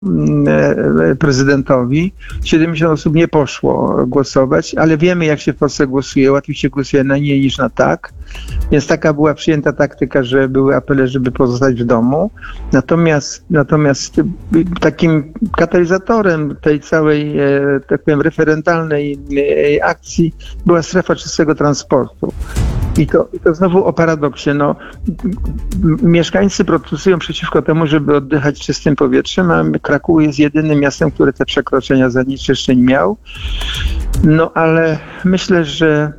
prezydentowi. 70 osób nie poszło głosować, ale wiemy, jak się w Polsce głosuje. Łatwiej się głosuje na nie niż na tak. Więc taka była przyjęta taktyka, że były apele, żeby pozostać w domu. Natomiast takim katalizatorem tej całej, tak powiem, referendalnej akcji była strefa czystego transportu. I to znowu o paradoksie. Mieszkańcy protestują przeciwko temu, żeby oddychać czystym powietrzem, a Kraków jest jedynym miastem, które te przekroczenia zanieczyszczeń miał. Ale myślę, że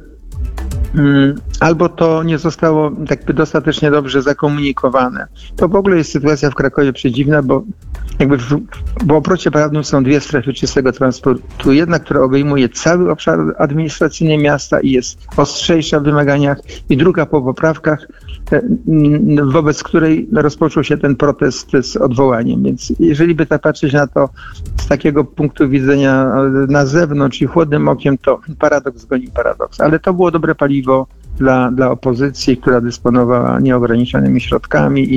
albo to nie zostało jakby dostatecznie dobrze zakomunikowane. To w ogóle jest sytuacja w Krakowie przedziwna, bo jakby w obrocie prawnym są dwie strefy czystego transportu. Jedna, która obejmuje cały obszar administracyjny miasta i jest ostrzejsza w wymaganiach, i druga po poprawkach, wobec której rozpoczął się ten protest z odwołaniem. Więc jeżeli by tak patrzeć na to z takiego punktu widzenia na zewnątrz i chłodnym okiem, to paradoks goni paradoks. Ale to było dobre paliwo dla opozycji, która dysponowała nieograniczonymi środkami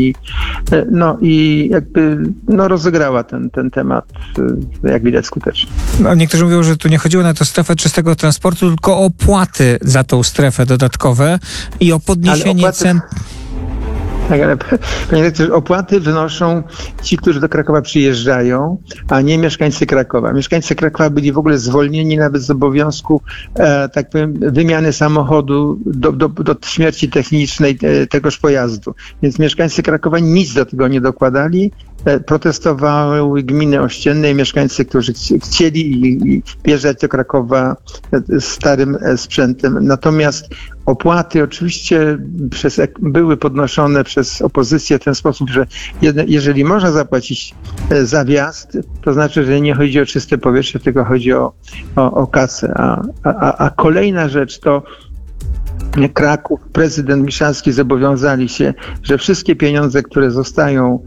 i jakby rozegrała ten temat, jak widać, skutecznie. Niektórzy mówią, że tu nie chodziło na to strefę czystego transportu, tylko o opłaty za tą strefę dodatkowe i o podniesienie cen. Tak, ale panie redaktorze, opłaty wynoszą ci, którzy do Krakowa przyjeżdżają, a nie mieszkańcy Krakowa. Mieszkańcy Krakowa byli w ogóle zwolnieni nawet z obowiązku, tak powiem, wymiany samochodu do śmierci technicznej tegoż pojazdu. Więc mieszkańcy Krakowa nic do tego nie dokładali. Protestowały gminy ościenne i mieszkańcy, którzy chcieli wjeżdżać do Krakowa starym sprzętem. Natomiast opłaty oczywiście były podnoszone przez opozycję w ten sposób, że jeżeli można zapłacić za wjazd, to znaczy, że nie chodzi o czyste powietrze, tylko chodzi o kasę. A kolejna rzecz to Kraków, prezydent Miszalski zobowiązali się, że wszystkie pieniądze, które zostają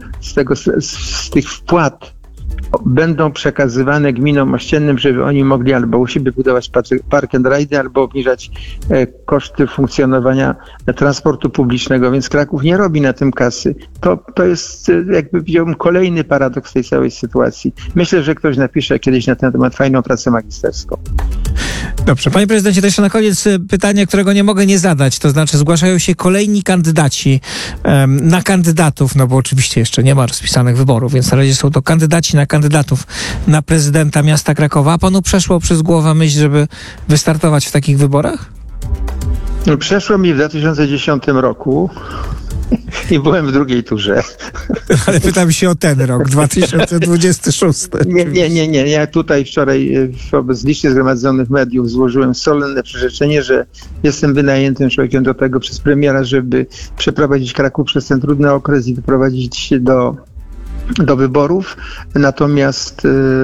z tych wpłat, będą przekazywane gminom ościennym, żeby oni mogli albo u siebie budować park and ride, albo obniżać koszty funkcjonowania transportu publicznego, więc Kraków nie robi na tym kasy. To jest, jakby powiedziałbym, kolejny paradoks tej całej sytuacji. Myślę, że ktoś napisze kiedyś na ten temat fajną pracę magisterską. Dobrze, panie prezydencie, to jeszcze na koniec pytanie, którego nie mogę nie zadać, to znaczy zgłaszają się kolejni kandydaci na kandydatów, bo oczywiście jeszcze nie ma rozpisanych wyborów, więc na razie są to kandydaci na kandydatów na prezydenta miasta Krakowa. A panu przeszło przez głowę myśl, żeby wystartować w takich wyborach? Przeszło mi w 2010 roku i byłem w drugiej turze. Ale pytam się o ten rok, 2026. Nie. Ja tutaj wczoraj wobec licznie zgromadzonych mediów złożyłem solenne przyrzeczenie, że jestem wynajętym człowiekiem do tego przez premiera, żeby przeprowadzić Kraków przez ten trudny okres i wyprowadzić się do wyborów. Natomiast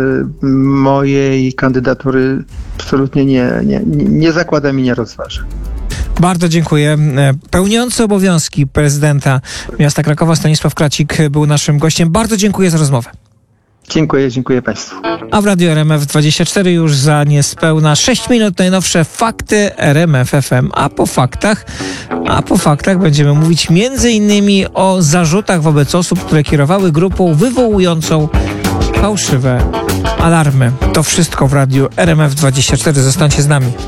mojej kandydatury absolutnie nie zakładam i nie rozważam. Bardzo dziękuję. Pełniący obowiązki prezydenta miasta Krakowa Stanisław Kracik był naszym gościem. Bardzo dziękuję za rozmowę. Dziękuję Państwu. A w Radiu RMF24 już za niespełna 6 minut najnowsze fakty RMF FM. A po faktach będziemy mówić m.in. o zarzutach wobec osób, które kierowały grupą wywołującą fałszywe alarmy. To wszystko w Radiu RMF24. Zostańcie z nami.